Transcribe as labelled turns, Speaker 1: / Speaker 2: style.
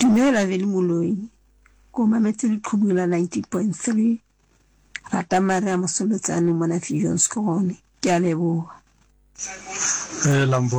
Speaker 1: Dumela Vele Moloi. Ko mametse leqhubu la 90.3. Rata mare a mosoletsane mona Visions Krone. Ke a leboha.
Speaker 2: Lambo